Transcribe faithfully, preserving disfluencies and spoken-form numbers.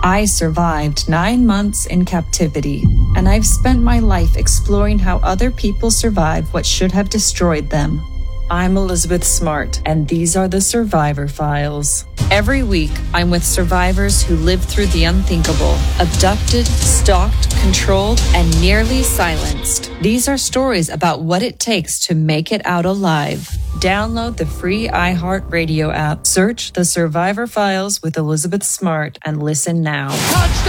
I survived nine months in captivity, and I've spent my life exploring how other people survive what should have destroyed them. I'm Elizabeth Smart, and these are the Survivor Files. Every week, I'm with survivors who lived through the unthinkable, abducted, stalked, controlled, and nearly silenced. These are stories about what it takes to make it out alive. Download the free iHeartRadio app, search The Survivor Files with Elizabeth Smart, and listen now.